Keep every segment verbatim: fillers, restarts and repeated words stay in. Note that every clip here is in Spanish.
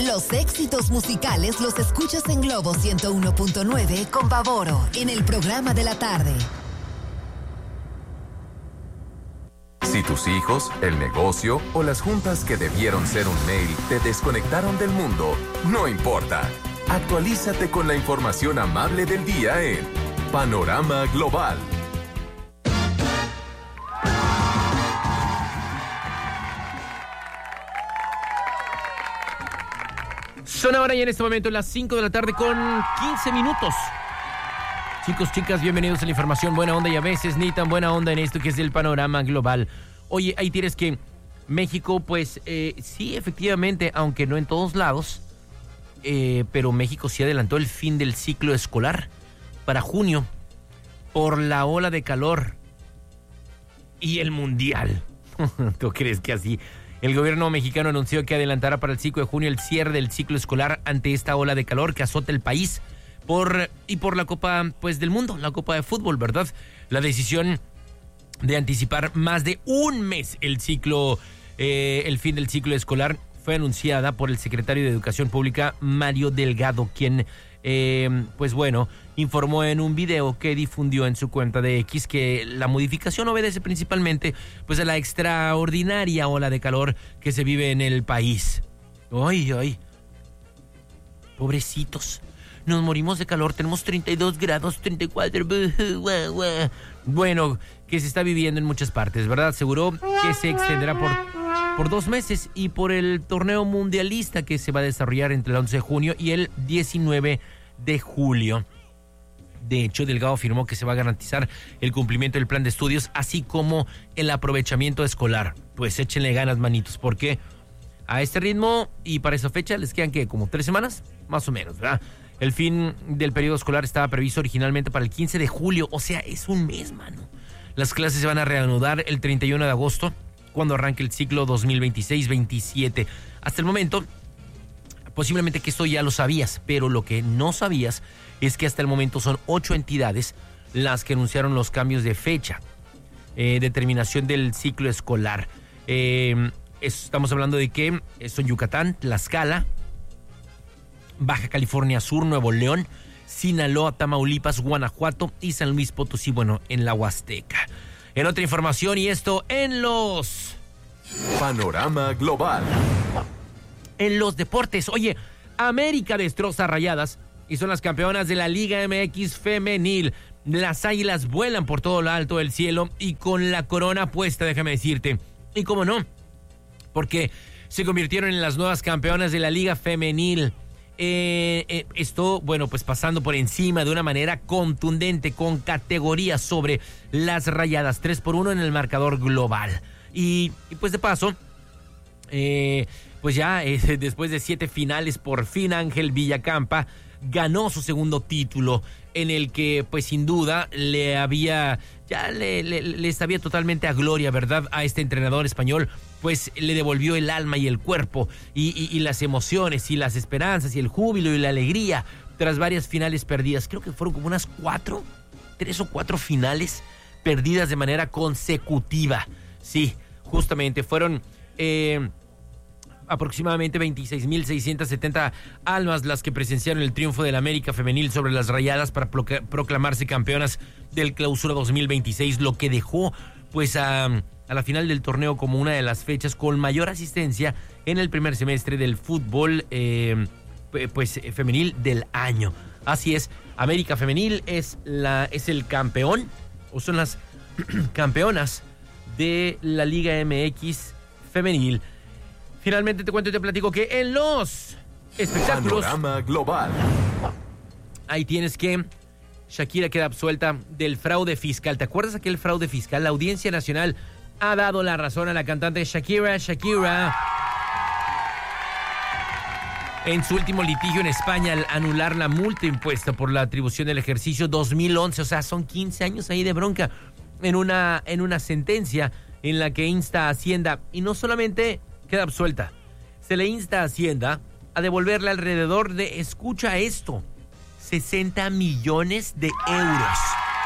Los éxitos musicales los escuchas en Globo ciento uno punto nueve con Pavoro, en el programa de la tarde. Si tus hijos, el negocio o las juntas que debieron ser un mail te desconectaron del mundo, no importa. Actualízate con la información amable del día en Panorama Global. Son ahora ya en este momento las cinco de la tarde con quince minutos. Chicos, chicas, bienvenidos a la información buena onda y a veces ni tan buena onda en esto que es el Panorama Global. Oye, ahí tienes que México, pues eh, sí, efectivamente, aunque no en todos lados, eh, pero México sí adelantó el fin del ciclo escolar para junio por la ola de calor y el mundial. ¿Tú crees que así? El gobierno mexicano anunció que adelantará para el cinco de junio el cierre del ciclo escolar ante esta ola de calor que azota el país por y por la Copa pues del Mundo, la Copa de Fútbol, ¿verdad? La decisión de anticipar más de un mes el ciclo, eh, el fin del ciclo escolar fue anunciada por el secretario de Educación Pública, Mario Delgado, quien eh, pues bueno, informó en un video que difundió en su cuenta de X que la modificación obedece principalmente pues a la extraordinaria ola de calor que se vive en el país. Ay, ay, pobrecitos, nos morimos de calor, tenemos treinta y dos grados, treinta y cuatro, bueno, que se está viviendo en muchas partes, ¿verdad? Aseguró que se extenderá por, por dos meses y por el torneo mundialista que se va a desarrollar entre el once de junio y el diecinueve de julio. De hecho, Delgado afirmó que se va a garantizar el cumplimiento del plan de estudios, así como el aprovechamiento escolar. Pues échenle ganas, manitos, porque a este ritmo y para esa fecha les quedan, ¿qué? Como tres semanas, más o menos, ¿verdad? El fin del periodo escolar estaba previsto originalmente para el quince de julio, o sea, es un mes, mano. Las clases se van a reanudar el treinta y uno de agosto, cuando arranque el ciclo dos mil veintiséis veintisiete. Hasta el momento, posiblemente que esto ya lo sabías, pero lo que no sabías es que hasta el momento son ocho entidades las que anunciaron los cambios de fecha, eh, determinación del ciclo escolar. Eh, estamos hablando de que son Yucatán, Tlaxcala, Baja California Sur, Nuevo León, Sinaloa, Tamaulipas, Guanajuato y San Luis Potosí, bueno, en la Huasteca. En otra información, y esto en los... Panorama Global. En los deportes, oye, América destroza a Rayadas y son las campeonas de la Liga M X femenil. Las Águilas vuelan por todo lo alto del cielo y con la corona puesta, déjame decirte. Y cómo no, porque se convirtieron en las nuevas campeonas de la Liga femenil. Eh, eh, esto, bueno, pues pasando por encima de una manera contundente, con categoría sobre las Rayadas, tres por uno en el marcador global. Y, y pues de paso, eh, pues ya eh, después de siete finales, por fin Ángel Villacampa ganó su segundo título, en el que pues sin duda le había, ya le, le, le sabía totalmente a gloria, ¿verdad? A este entrenador español, pues le devolvió el alma y el cuerpo y, y, y las emociones y las esperanzas y el júbilo y la alegría tras varias finales perdidas. Creo que fueron como unas cuatro, tres o cuatro finales perdidas de manera consecutiva. Sí, justamente fueron... Eh, aproximadamente veintiséis mil seiscientas setenta almas las que presenciaron el triunfo del América femenil sobre las Rayadas para proclamarse campeonas del Clausura dos mil veintiséis, lo que dejó pues a, a la final del torneo como una de las fechas con mayor asistencia en el primer semestre del fútbol eh, pues femenil del año. Así es, América femenil es la es el campeón o son las campeonas de la Liga M X femenil. Finalmente te cuento y te platico que en los espectáculos... Panorama Global. Ahí tienes que Shakira queda absuelta del fraude fiscal. ¿Te acuerdas aquel fraude fiscal? La Audiencia Nacional ha dado la razón a la cantante Shakira, Shakira, en su último litigio en España al anular la multa impuesta por la atribución del ejercicio dos mil once. O sea, son quince años ahí de bronca en una, en una sentencia en la que insta a Hacienda y no solamente... queda absuelta, se le insta a Hacienda a devolverle alrededor de, escucha esto, sesenta millones de euros.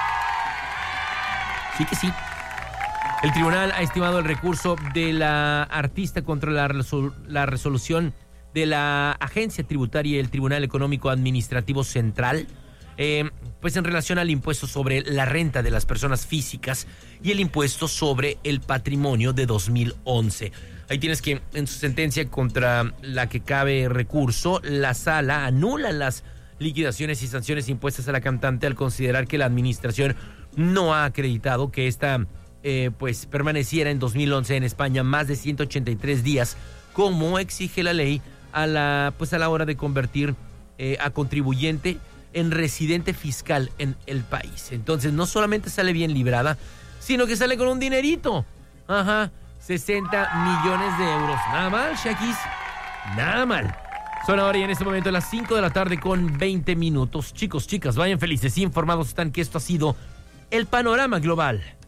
Sí que sí. El tribunal ha estimado el recurso de la artista contra la, resol- la resolución de la Agencia Tributaria y el Tribunal Económico Administrativo Central, eh, pues en relación al impuesto sobre la renta de las personas físicas y el impuesto sobre el patrimonio de dos mil once. Ahí tienes que, en su sentencia contra la que cabe recurso, la sala anula las liquidaciones y sanciones impuestas a la cantante al considerar que la administración no ha acreditado que esta eh, pues permaneciera en dos mil once en España más de ciento ochenta y tres días, como exige la ley a la pues a la hora de convertir eh, a contribuyente en residente fiscal en el país. Entonces no solamente sale bien librada, sino que sale con un dinerito. Ajá, sesenta millones de euros. Nada mal, Shakis, nada mal. Son ahora y en este momento las cinco de la tarde con veinte minutos. Chicos, chicas, vayan felices y informados están que esto ha sido el panorama global.